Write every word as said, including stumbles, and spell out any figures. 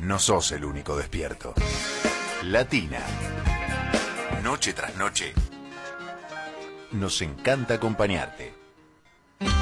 no sos el único despierto. Latina. Noche tras noche. Nos encanta acompañarte.